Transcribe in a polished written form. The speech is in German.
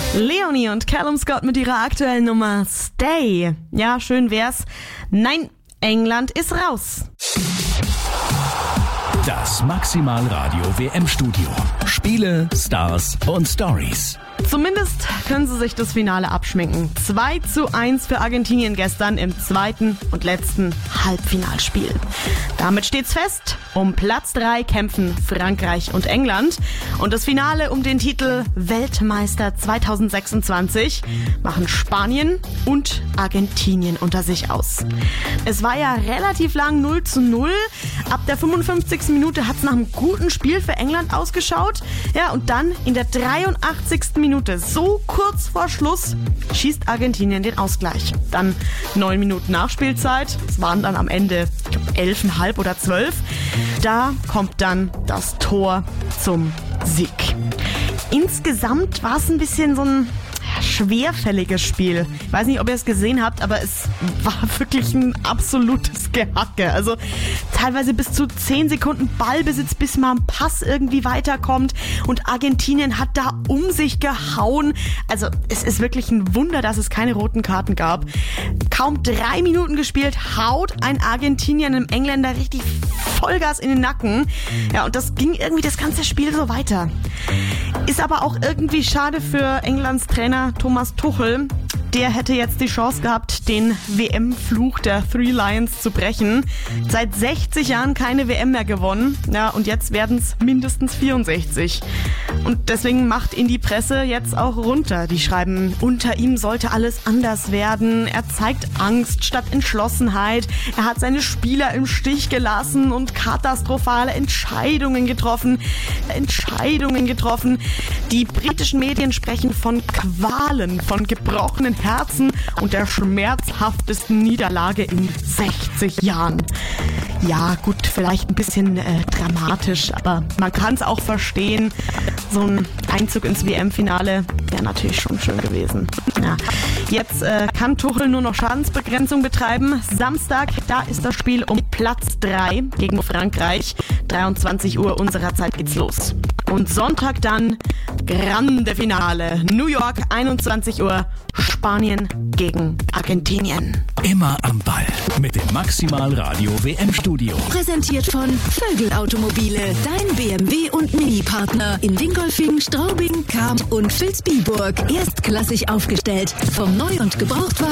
Leonie und Callum Scott mit ihrer aktuellen Nummer Stay. Ja, schön wär's. Nein, England ist raus. Das Maximal Radio WM-Studio. Spiele, Stars und Stories. Zumindest können sie sich das Finale abschminken. 2:1 für Argentinien gestern im zweiten und letzten Halbfinalspiel. Damit steht's fest. Um Platz 3 kämpfen Frankreich und England. Und das Finale um den Titel Weltmeister 2026 machen Spanien und Argentinien unter sich aus. Es war ja relativ lang 0:0. Ab der 55. Minute hat's nach einem guten Spiel für England ausgeschaut. Ja, und dann in der 83. Minute, so kurz vor Schluss, schießt Argentinien den Ausgleich. Dann 9 Minuten Nachspielzeit. Es waren dann am Ende, ich glaube, 11,5 oder 12. Da kommt dann das Tor zum Sieg. Insgesamt war es ein bisschen so ein schwerfälliges Spiel. Ich weiß nicht, ob ihr es gesehen habt, aber es war wirklich ein absolutes Gehacke. Also teilweise bis zu 10 Sekunden Ballbesitz, bis mal ein Pass irgendwie weiterkommt. Und Argentinien hat da um sich gehauen. Also es ist wirklich ein Wunder, dass es keine roten Karten gab. Kaum 3 Minuten gespielt, haut ein Argentinier einem Engländer richtig Vollgas in den Nacken. Ja, und das ging irgendwie das ganze Spiel so weiter. Ist aber auch irgendwie schade für Englands Trainer Thomas Tuchel. Der hätte jetzt die Chance gehabt, den WM-Fluch der Three Lions zu brechen. Seit 60 Jahren keine WM mehr gewonnen. Ja, und jetzt werden es mindestens 64. Und deswegen macht ihn die Presse jetzt auch runter. Die schreiben, unter ihm sollte alles anders werden. Er zeigt Angst statt Entschlossenheit. Er hat seine Spieler im Stich gelassen und katastrophale Entscheidungen getroffen. Die britischen Medien sprechen von Qualen, von gebrochenen Herzen und der schmerzhaftesten Niederlage in 60 Jahren. Ja, gut, vielleicht ein bisschen dramatisch, aber man kann es auch verstehen. So ein Einzug ins WM-Finale wäre natürlich schon schön gewesen. Ja. Jetzt kann Tuchel nur noch Schadensbegrenzung betreiben. Samstag, da ist das Spiel um Platz 3 gegen Frankreich. 23 Uhr unserer Zeit geht's los. Und Sonntag dann Grande Finale. New York, 21 Uhr, Spanien gegen Argentinien. Immer am Ball mit dem Maximal Radio WM-Studio. Präsentiert von Vögel Automobile, dein BMW und Mini-Partner in Dingolfing, Straubing, Cham und Vilsbiburg. Erstklassig aufgestellt vom Neu- und Gebrauchtwagen